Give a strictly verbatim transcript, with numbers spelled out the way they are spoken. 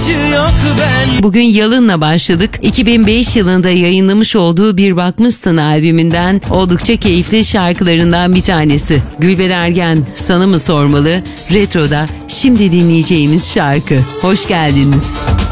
ilacı yok ben. Bugün Yalın'la başladık. iki bin beş yılında yayınlamış olduğu Bir Bakmışsın albümünden oldukça keyifli şarkılarından bir tanesi. Gülben Ergen Sana Mı Sormalı, Retro'da şimdi dinleyeceğimiz şarkı. Hoş geldiniz.